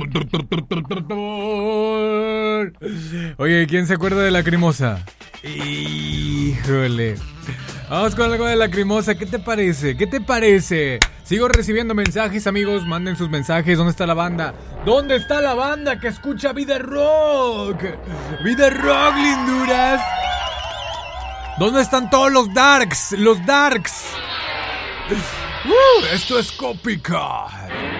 Oye, ¿quién se acuerda de Lacrimosa? Híjole. Vamos con algo de Lacrimosa. ¿Qué te parece? ¿Qué te parece? Sigo recibiendo mensajes, amigos. Manden sus mensajes. ¿Dónde está la banda? ¿Dónde está la banda que escucha Vida Rock? Vida Rock, linduras. ¿Dónde están todos los darks? Los darks. Esto es Copycat.